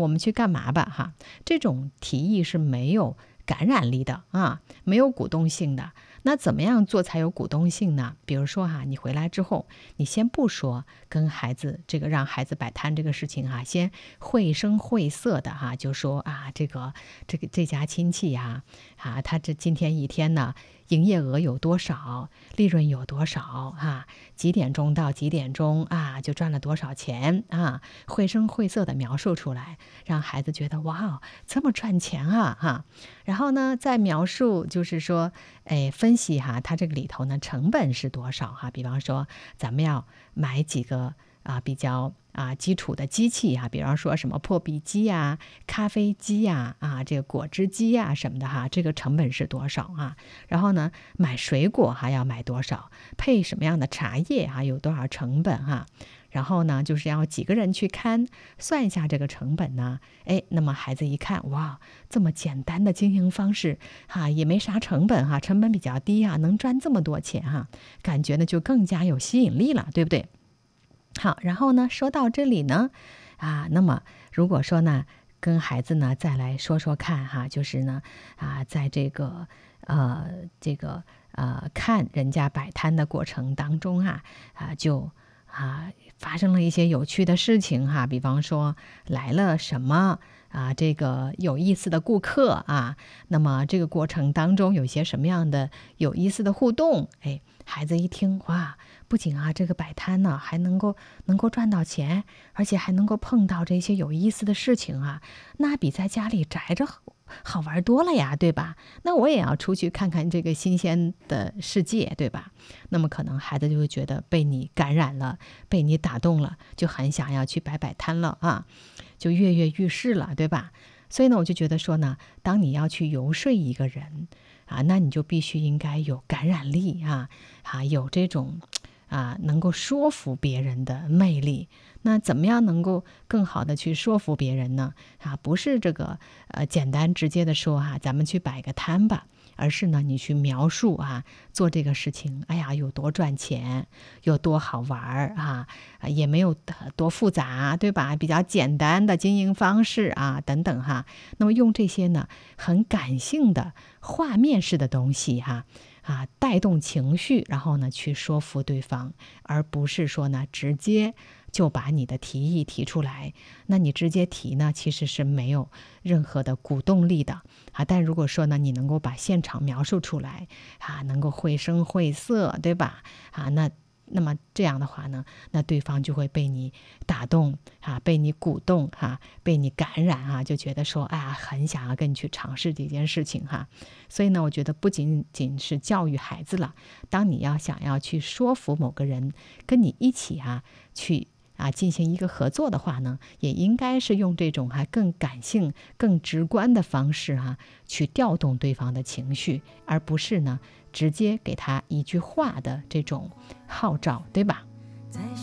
我们去干嘛吧哈。这种提议是没有感染力的啊，没有鼓动性的。那怎么样做才有鼓动性呢？比如说哈，你回来之后，你先不说跟孩子这个让孩子摆摊这个事情哈，先绘声绘色的哈，就说啊，这家亲戚呀，他这今天一天呢，营业额有多少，利润有多少哈，几点钟到几点钟啊，就赚了多少钱啊，绘声绘色的描述出来，让孩子觉得哇，这么赚钱啊哈。然后呢，再描述就是说，分析哈，它这个里头呢成本是多少哈？比方说，咱们要买几个比较基础的机器比方说什么破壁机呀、咖啡机呀、这个果汁机呀什么的哈，这个成本是多少啊？然后呢，买水果要买多少？配什么样的茶叶有多少成本哈？然后呢，就是要几个人去看，算一下这个成本呢？那么孩子一看，哇，这么简单的经营方式也没啥成本成本比较低能赚这么多钱感觉呢就更加有吸引力了，对不对？好，然后呢，说到这里呢，那么如果说呢，跟孩子呢再来说说看就是呢在这个看人家摆摊的过程当中就发生了一些有趣的事情比方说来了什么这个有意思的顾客那么这个过程当中有些什么样的有意思的互动，孩子一听，哇，不仅这个摆摊呢还能够赚到钱，而且还能够碰到这些有意思的事情那比在家里宅着好玩多了呀，对吧？那我也要出去看看这个新鲜的世界，对吧？那么可能孩子就会觉得被你感染了，被你打动了，就很想要去摆摊了就跃跃欲试了，对吧？所以呢，我就觉得说呢，当你要去游说一个人那你就必须应该有感染力有这种能够说服别人的魅力。那怎么样能够更好的去说服别人呢？不是这个简单直接的说咱们去摆个摊吧，而是呢你去描述做这个事情，哎呀有多赚钱，有多好玩也没有多复杂，对吧？比较简单的经营方式等等那么用这些呢很感性的画面式的东西带动情绪，然后呢去说服对方，而不是说呢直接就把你的提议提出来。那你直接提呢其实是没有任何的鼓动力的但如果说呢你能够把现场描述出来能够绘声绘色，对吧？那么这样的话呢，那对方就会被你打动被你鼓动被你感染就觉得说很想要跟你去尝试这件事情所以呢，我觉得不仅仅是教育孩子了，当你想要去说服某个人跟你一起去进行一个合作的话呢，也应该是用这种更感性、更直观的方式去调动对方的情绪，而不是呢直接给他一句话的这种号召，对吧？